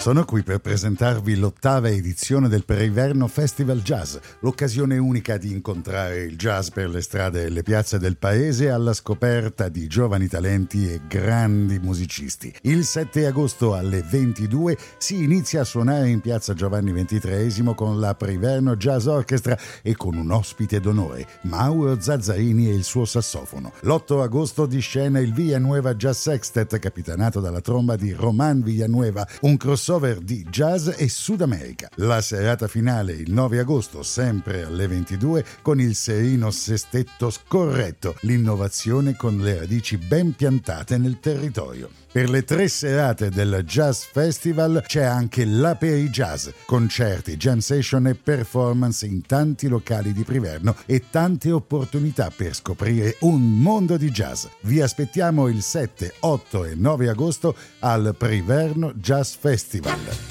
Sono qui per presentarvi l'8ª edizione del Pre-Inverno Festival Jazz, l'occasione unica di incontrare il jazz per le strade e le piazze del paese alla scoperta di giovani talenti e grandi musicisti. Il 7 agosto alle 22 si inizia a suonare in piazza Giovanni XXIII con la Pre-Inverno Jazz Orchestra e con un ospite d'onore, Mauro Zazzarini e il suo sassofono. L'8 agosto di scena il Villanueva Jazz Sextet, capitanato dalla tromba di Roman Villanueva, un crossover di jazz e Sud America. La serata finale il 9 agosto, sempre alle 22, con il Serino Sestetto Scorretto, l'innovazione con le radici ben piantate nel territorio. Per le 3 serate del Jazz Festival c'è anche l'Aperi Jazz, concerti, jam session e performance in tanti locali di Priverno e tante opportunità per scoprire un mondo di jazz. Vi aspettiamo il 7, 8 e 9 agosto al Priverno Jazz Festival.